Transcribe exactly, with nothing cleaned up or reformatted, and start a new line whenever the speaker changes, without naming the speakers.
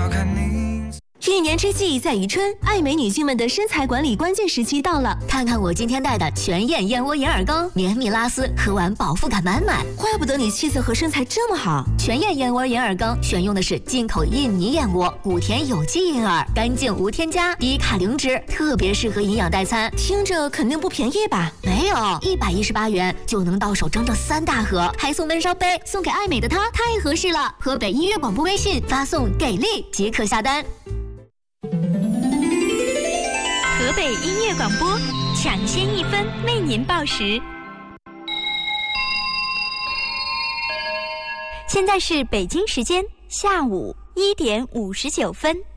一年之计在于春，爱美女性们的身材管理关键时期到了。
看看我今天带的全燕燕窝银耳羹，绵密拉丝，喝完饱腹感满满。
怪不得你气色和身材这么好。
全燕燕窝银耳羹选用的是进口印尼燕窝，谷田有机银耳，干净无添加，低卡零脂，特别适合营养代餐。
听着肯定不便宜吧？
没有，一百一十八元就能到手整整三大盒，还送温烧杯，送给爱美的她太合适了。河北音乐广播微信发送给力即可下单。
河北音乐广播，抢先一分为您报时。现在是北京时间下午一点五十九分。